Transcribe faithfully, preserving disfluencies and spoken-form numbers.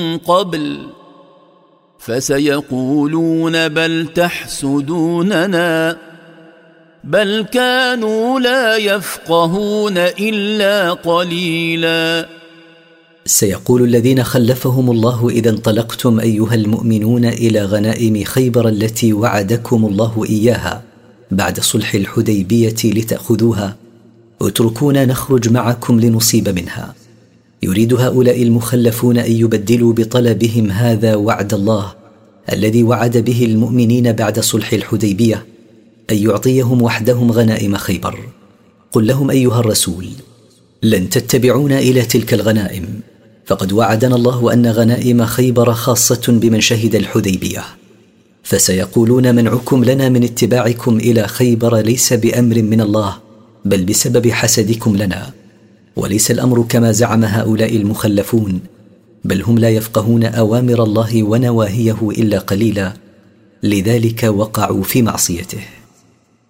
قبل فسيقولون بل تحسدوننا بل كانوا لا يفقهون إلا قليلا. سيقول الذين خلفهم الله إذا انطلقتم أيها المؤمنون إلى غنائم خيبر التي وعدكم الله إياها بعد صلح الحديبية لتأخذوها، اتركونا نخرج معكم لنصيب منها. يريد هؤلاء المخلفون أن يبدلوا بطلبهم هذا وعد الله الذي وعد به المؤمنين بعد صلح الحديبية أن يعطيهم وحدهم غنائم خيبر. قل لهم أيها الرسول: لن تتبعونا إلى تلك الغنائم، فقد وعدنا الله أن غنائم خيبر خاصة بمن شهد الحديبية. فسيقولون منعكم لنا من اتباعكم إلى خيبر ليس بأمر من الله بل بسبب حسدكم لنا، وليس الأمر كما زعم هؤلاء المخلفون، بل هم لا يفقهون أوامر الله ونواهيه إلا قليلا، لذلك وقعوا في معصيته.